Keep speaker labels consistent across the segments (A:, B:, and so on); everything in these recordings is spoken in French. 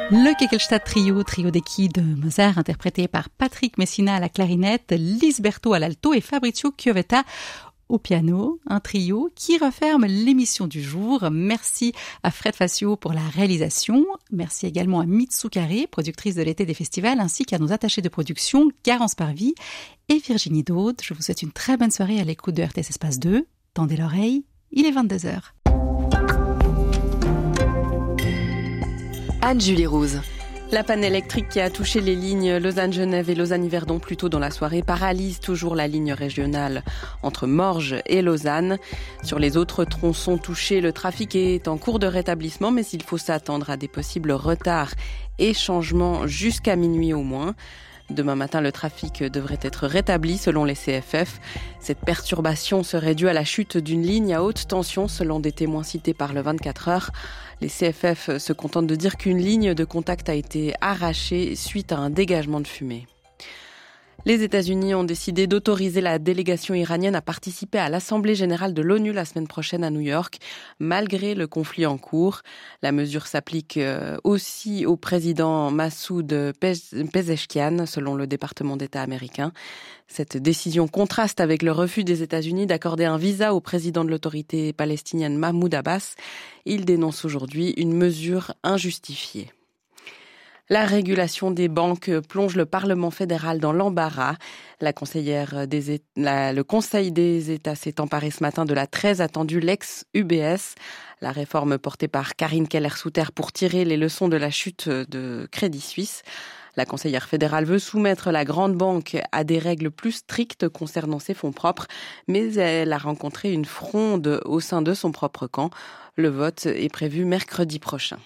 A: Le Kekelstadt Trio des quilles de Mozart, interprété par Patrick Messina à la clarinette, Lisberto à l'alto et Fabrizio Chiovetta au piano. Un trio qui referme l'émission du jour. Merci à Fred Facio pour la réalisation. Merci également à Mitsu Carré, productrice de l'été des festivals, ainsi qu'à nos attachés de production, Garance Parvy et Virginie Daude. Je vous souhaite une très bonne soirée à l'écoute de RTS Espace 2. Tendez l'oreille, il est 22h.
B: Anne-Julie Rouse.
C: La panne électrique qui a touché les lignes Lausanne-Genève et Lausanne-Yverdon plus tôt dans la soirée paralyse toujours la ligne régionale entre Morges et Lausanne. Sur les autres tronçons touchés, le trafic est en cours de rétablissement, mais il faut s'attendre à des possibles retards et changements jusqu'à minuit au moins. Demain matin, le trafic devrait être rétabli selon les CFF. Cette perturbation serait due à la chute d'une ligne à haute tension selon des témoins cités par le 24 heures. Les CFF se contentent de dire qu'une ligne de contact a été arrachée suite à un dégagement de fumée. Les États-Unis ont décidé d'autoriser la délégation iranienne à participer à l'Assemblée générale de l'ONU la semaine prochaine à New York, malgré le conflit en cours. La mesure s'applique aussi au président Massoud Pezeshkian, selon le département d'État américain. Cette décision contraste avec le refus des États-Unis d'accorder un visa au président de l'autorité palestinienne Mahmoud Abbas. Il dénonce aujourd'hui une mesure injustifiée. La régulation des banques plonge le Parlement fédéral dans l'embarras. Le Conseil des États s'est emparé ce matin de la très attendue Lex UBS, la réforme portée par Karine Keller-Souter pour tirer les leçons de la chute de Crédit Suisse. La conseillère fédérale veut soumettre la grande banque à des règles plus strictes concernant ses fonds propres, mais elle a rencontré une fronde au sein de son propre camp. Le vote est prévu mercredi prochain.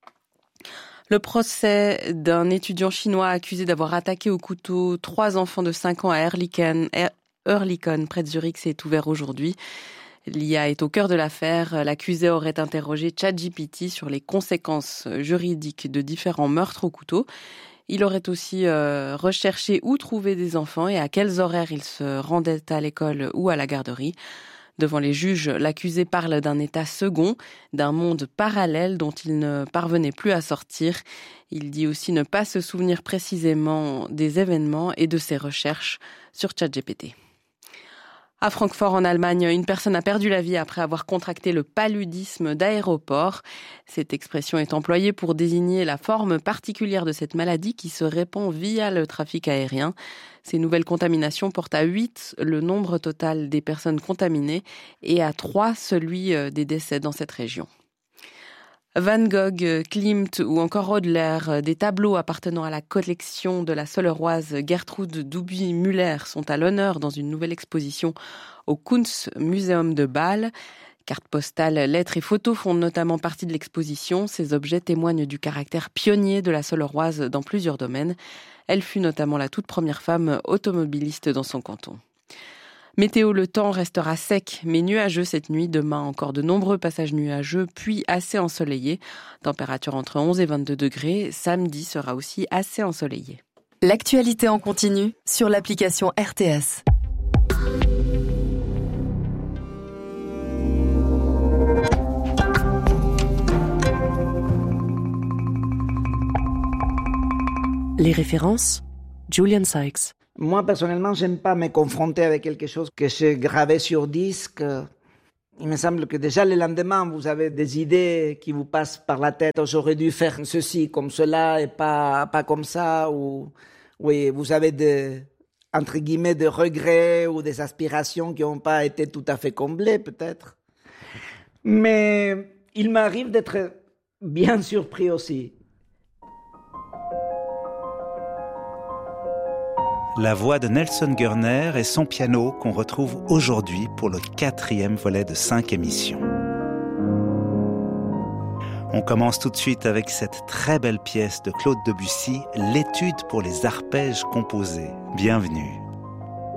C: Le procès d'un étudiant chinois accusé d'avoir attaqué au couteau 3 enfants de 5 ans à Oerlikon, près de Zurich, s'est ouvert aujourd'hui. L'IA est au cœur de l'affaire. L'accusé aurait interrogé ChatGPT sur les conséquences juridiques de différents meurtres au couteau. Il aurait aussi recherché où trouver des enfants et à quels horaires ils se rendaient à l'école ou à la garderie. Devant les juges, l'accusé parle d'un état second, d'un monde parallèle dont il ne parvenait plus à sortir. Il dit aussi ne pas se souvenir précisément des événements et de ses recherches sur ChatGPT. À Francfort, en Allemagne, une personne a perdu la vie après avoir contracté le paludisme d'aéroport. Cette expression est employée pour désigner la forme particulière de cette maladie qui se répand via le trafic aérien. Ces nouvelles contaminations portent à 8 le nombre total des personnes contaminées et à 3 celui des décès dans cette région. Van Gogh, Klimt ou encore Hodler, des tableaux appartenant à la collection de la Soleroise Gertrude Duby-Müller sont à l'honneur dans une nouvelle exposition au Kunstmuseum de Bâle. Cartes postales, lettres et photos font notamment partie de l'exposition. Ces objets témoignent du caractère pionnier de la Soleroise dans plusieurs domaines. Elle fut notamment la toute première femme automobiliste dans son canton. Météo, le temps restera sec mais nuageux cette nuit. Demain, encore de nombreux passages nuageux, puis assez ensoleillés. Température entre 11 et 22 degrés. Samedi sera aussi assez ensoleillé.
B: L'actualité en continu sur l'application RTS. Les références, Julian Sykes.
D: Moi, personnellement, j'aime pas me confronter avec quelque chose que j'ai gravé sur disque. Il me semble que déjà le lendemain, vous avez des idées qui vous passent par la tête. J'aurais dû faire ceci comme cela et pas comme ça. Ou oui, vous avez entre guillemets, des regrets ou des aspirations qui n'ont pas été tout à fait comblées, peut-être. Mais il m'arrive d'être bien surpris aussi.
E: La voix de Nelson Gurner et son piano qu'on retrouve aujourd'hui pour le 4e volet de 5 émissions. On commence tout de suite avec cette très belle pièce de Claude Debussy, l'étude pour les arpèges composés. Bienvenue.